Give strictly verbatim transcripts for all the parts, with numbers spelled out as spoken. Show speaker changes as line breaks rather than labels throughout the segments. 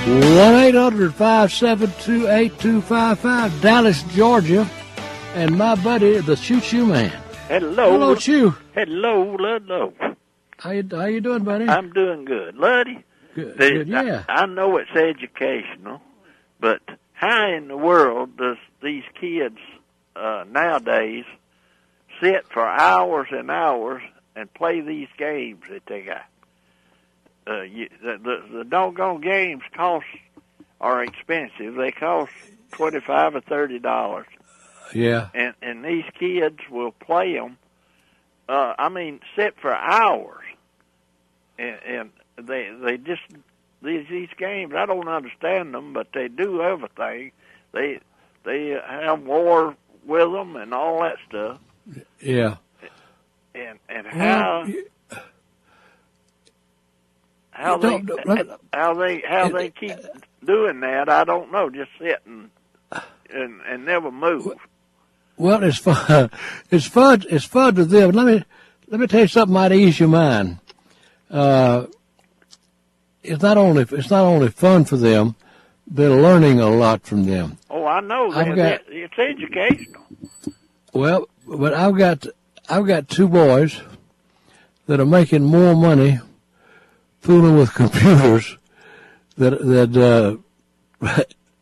one eight hundred five seven two eight two five five, Dallas, Georgia, and my buddy, the Choo Choo Man.
Hello.
Hello, Choo.
Hello, hello.
How you, how you doing, buddy?
I'm doing good. Luddy,
Good,
the-
good, yeah.
I, I know it's educational, but how in the world does these kids uh, nowadays sit for hours and hours and play these games that they got? Uh, you, the, the, the doggone games cost are expensive. They cost twenty-five or thirty dollars.
Yeah.
And and these kids will play them. Uh, I mean, sit for hours, and, and they they just these these games. I don't understand them, but they do everything. They they have war with them and all that stuff.
Yeah.
And and how
Well,
how
you
they
don't-
how they how they keep doing that, I don't know. Just sitting and and never move.
Well, it's fun. It's fun. It's fun to them. Let me let me tell you something might ease your mind. Uh, it's not only it's not only fun for them; they're learning a lot from them.
Oh, I know
I've
that.
got-
It's educational.
Well, but I've got I've got two boys that are making more money fooling with computers that that uh,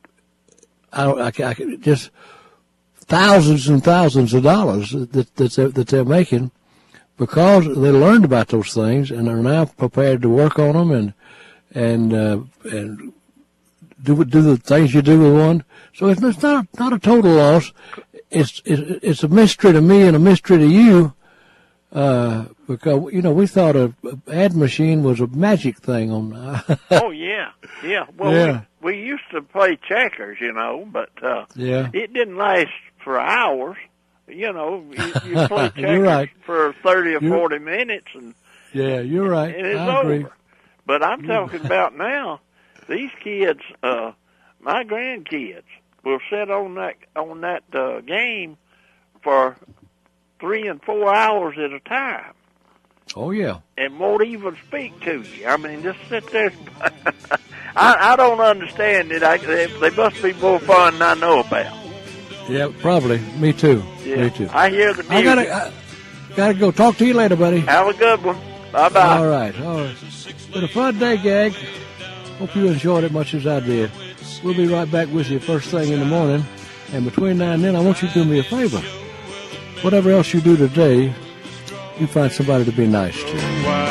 I don't I, can- I can just thousands and thousands of dollars that that they're, that they're making because they learned about those things and are now prepared to work on them and and uh, and do do the things you do with one. So it's not not, not a total loss. It's it's it's a mystery to me and a mystery to you. Uh, because, you know, we thought a, a ad machine was a magic thing on. Uh,
Oh yeah, yeah. Well,
Yeah.
We, we used to play checkers, you know, but uh,
yeah.
it didn't last for hours. You know, you, you play checkers
You're right.
for thirty or
You're-
forty minutes, and
Yeah, you're right.
and it's
I agree.
over. But I'm talking about now. These kids, uh, my grandkids, will sit on that on that uh, game for three and four hours at a time,
Oh, yeah.
and won't even speak to you. I mean, just sit there. I, I don't understand it. I, they, they must be more fun than I know about.
Yeah, probably. Me too.
Yeah.
Me too.
I hear the music.
I gotta, I gotta go. Talk to you later, buddy.
Have a good one. Bye-bye.
All right. All right. It's been a fun day, Gag. Hope you enjoyed it much as I did. We'll be right back with you first thing in the morning. And between now and then, I want you to do me a favor. Whatever else you do today, you find somebody to be nice to.